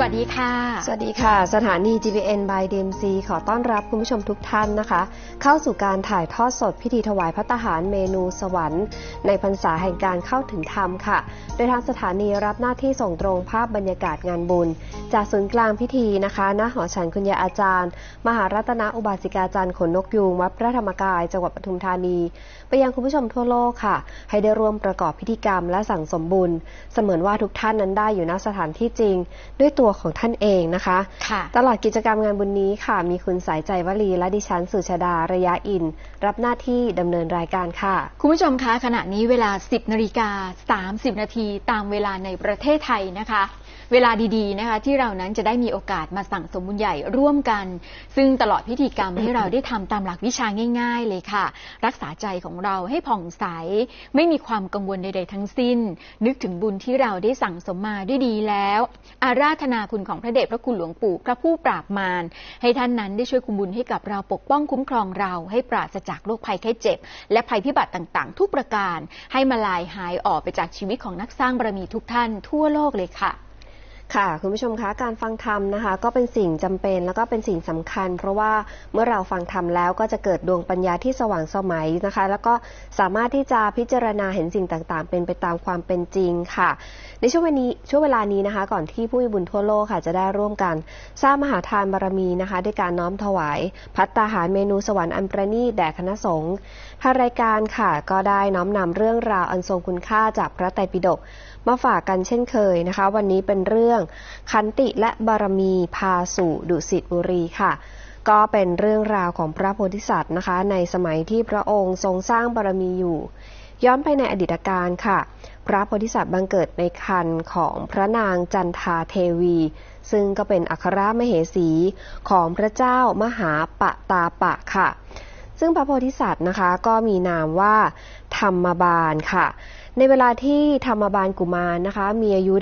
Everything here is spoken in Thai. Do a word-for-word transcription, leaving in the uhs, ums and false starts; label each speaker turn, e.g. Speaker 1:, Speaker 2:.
Speaker 1: วัสดีค่ะ
Speaker 2: สวัสดีค่ะสถานี จี บี เอ็น by ดี เอ็ม ซี ขอต้อนรับคุณผู้ชมทุกท่านนะคะเข้าสู่การถ่ายทอดสดพิธีถวายภัตตาหารเมนูสวรรค์ในพรรษาแห่งการเข้าถึงธรรมค่ะโดยทางสถานีรับหน้าที่ส่งตรงภาพบรรยากาศงานบุญจากศูนย์กลางพิธีนะคะณหอฉันคุณยายอาจารย์มหารัตนอุบาสิกาจารย์ขนนกยูงวัดพระธรรมกายจังหวัดปทุมธานีไปยังคุณผู้ชมทั่วโลกค่ะให้ได้ร่วมประกอบพิธีกรรมและสั่งสมบุญเสมือนว่าทุกท่านนั้นได้อยู่ณสถานที่จริงด้วยตัวของท่านเองนะคะตลอดกิจกรรมงานบุญนี้ค่ะมีคุณสายใจวลีและดิฉันสุชาดาระยะอินรับหน้าที่ดำเนินรายการค่ะ
Speaker 1: คุณผู้ชมคะขณะนี้เวลา สิบนาฬิกาสามสิบนาทีตามเวลาในประเทศไทยนะคะเวลาดีๆนะคะที่เรานั้นจะได้มีโอกาสมาสั่งสมบุญใหญ่ร่วมกันซึ่งตลอดพิธีกรรมที่เราได้ทำตามหลักวิชาง่ายๆเลยค่ะรักษาใจของเราให้ผ่องใสไม่มีความกังวลใดๆทั้งสิ้นนึกถึงบุญที่เราได้สั่งสมมาด้วยดีแล้วอาราธนาคุณของพระเดชพระคุณหลวงปู่พระผู้ปราบมารให้ท่านนั้นได้ช่วยคุมบุญให้กับเราปกป้องคุ้มครองเราให้ปราศจากโรคภัยไข้เจ็บและภัยพิบัติต่างๆทุกประการให้มาลายหายออกไปจากชีวิตของนักสร้างบารมีทุกท่านทั่วโลกเลยค่ะ
Speaker 2: ค่ะคุณผู้ชมคะการฟังธรรมนะคะก็เป็นสิ่งจำเป็นแล้วก็เป็นสิ่งสำคัญเพราะว่าเมื่อเราฟังธรรมแล้วก็จะเกิดดวงปัญญาที่สว่างไสวนะคะแล้วก็สามารถที่จะพิจารณาเห็นสิ่งต่างๆเป็นไปตามความเป็นจริงค่ะในช่วงวันนี้ช่วงเวลานี้นะคะก่อนที่ผู้มีบุญทั่วโลกค่ะจะได้ร่วมกันสร้างมหาทานบารมีนะคะด้วยการน้อมถวายภัตตาหารเมนูสวรรค์อันประณีตแด่คณะสงฆ์ทางรายการค่ะก็ได้น้อมนำเรื่องราวอันทรงคุณค่าจากพระไตรปิฎกมาฝากกันเช่นเคยนะคะวันนี้เป็นเรื่องขันติและบารมีพาสู่ดุสิตบุรีค่ะก็เป็นเรื่องราวของพระโพธิสัตว์นะคะในสมัยที่พระองค์ทรงสร้างบารมีอยู่ย้อนไปในอดีตการค่ะพระโพธิสัตว์บังเกิดในครรภ์ของพระนางจันทาเทวีซึ่งก็เป็นอัครมเหสีของพระเจ้ามหาปตาปะค่ะซึ่งพระโพธิสัตว์นะคะก็มีนามว่าธรรมบาลค่ะในเวลาที่ธรรมบาลกุมารนะคะมีอายุ